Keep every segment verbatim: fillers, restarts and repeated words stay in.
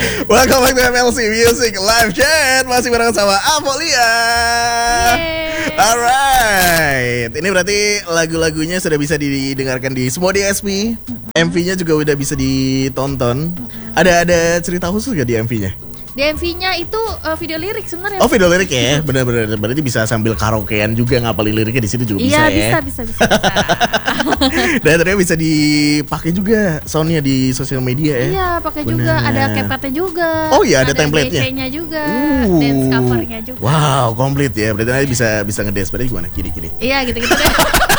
Welcome back to M L C Music Live Chat. Masih bareng sama Avolia. Alright, ini berarti lagu-lagunya sudah bisa didengarkan di semua D S P. M V-nya juga udah bisa ditonton. Ada ada cerita khusus gak di M V-nya? D M V-nya itu uh, video lirik sebenarnya. Oh, video lirik ya, benar-benar. Berarti bisa sambil karaokean juga ngapalin liriknya di situ juga iya, bisa ya. Iya, bisa, bisa, bisa. bisa. Dan ternyata bisa dipakai juga soundnya di sosial media ya. Iya, pakai juga. Ada CapCut-nya juga. Oh iya, ada, ada template-nya. D C-nya juga, uh. dance cover-nya juga. Wow, komplit ya. Berarti nanti bisa bisa ngedance. Berarti gimana? Kiri-kiri. Iya, gitu-gitu deh.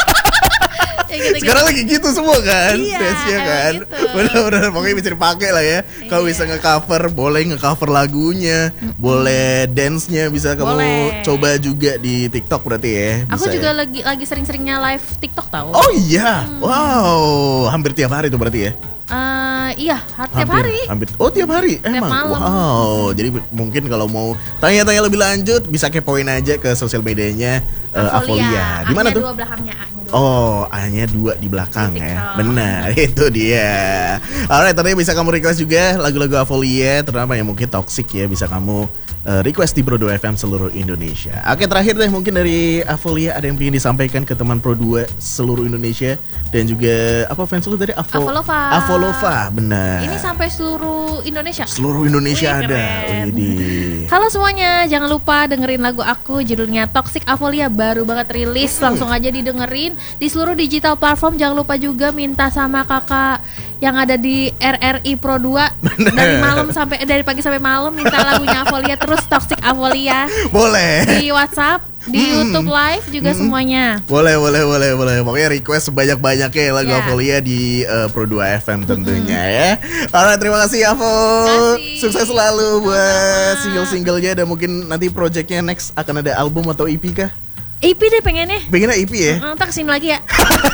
Ya, gitu, sekarang gitu. lagi gitu semua kan, iya, dance-nya kan, gitu. benar-benar pokoknya bisa dipakai lah ya. Iya. Kalau bisa nge-cover, boleh nge-cover lagunya, mm-hmm. boleh dance-nya bisa kamu boleh. Coba juga di TikTok berarti ya. Bisa Aku juga ya? lagi lagi sering-seringnya live TikTok tahu. Oh iya, hmm. wow, hampir tiap hari tuh berarti ya. Uh, iya, hampir, tiap hari. Hampir. Oh, tiap hari. Tiap Emang. malam. Wow. Jadi mungkin kalau mau tanya-tanya lebih lanjut bisa kepoin aja ke sosial medianya uh, Avolia. Di mana tuh? A-nya dua belakangnya, A-nya dua. Oh, A-nya dua di belakang di ya. Benar, itu dia. Alright, tadi bisa kamu request juga lagu-lagu Avolia, terutama yang mungkin toxic ya, bisa kamu uh, request di Pro dua F M seluruh Indonesia. Oke, terakhir deh mungkin dari Avolia ada yang ingin disampaikan ke teman Pro dua seluruh Indonesia dan juga apa fans lu tadi? Avo Avolova. Avolova, benar. Ini sampai seluruh Indonesia. Seluruh Indonesia Wih, ada. Widih. Halo semuanya, jangan lupa dengerin lagu aku judulnya Toxic Avolia, baru banget rilis. Hmm. Langsung aja didengerin di seluruh digital platform. Jangan lupa juga minta sama kakak yang ada di R R I Pro dua bener. Dari malam sampai dari pagi sampai malam minta lagunya Avolia terus Toxic Avolia. Boleh. Di WhatsApp, di hmm. YouTube Live juga hmm. semuanya. Boleh, boleh, boleh, boleh. Pokoknya request sebanyak-banyaknya lagu yeah. Avolia di uh, Pro dua F M tentunya hmm. ya. Alright, terima kasih Avo. Sukses selalu buat single-singlenya dan mungkin nanti projectnya next akan ada album atau E P kah? E P deh pengennya. Pengennya E P ya? Ntar kesini lagi ya.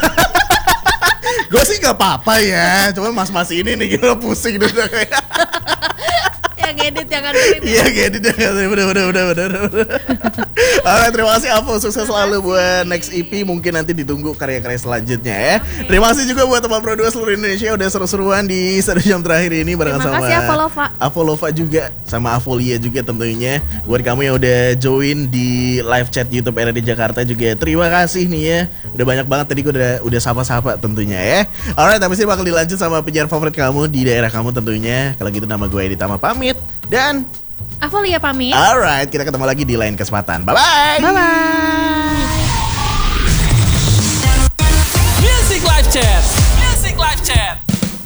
Gue sih gak apa-apa ya, cuman mas-mas ini nih gila pusing dulu kayak. Yang edit yang nganterin. Iya, edit yang nganterin, bener bener bener bener. Oke, terima kasih Avo, sukses selalu buat next E P. Mungkin nanti ditunggu karya-karya selanjutnya ya. Okay. Terima kasih juga buat teman Pro dua seluruh Indonesia udah seru-seruan di satu jam terakhir ini bareng sama Avolova. Avolova juga sama Avolia juga tentunya. Buat kamu yang udah join di live chat YouTube R R D Jakarta juga terima kasih nih ya. Udah banyak banget tadi gue udah udah sapa-sapa tentunya ya. Alright, habis ini bakal dilanjut sama penyiar favorit kamu di daerah kamu tentunya. Kalau gitu nama gue Edi Tama pamit dan Avolia pamit. Alright, kita ketemu lagi di lain kesempatan. Bye bye. Bye bye.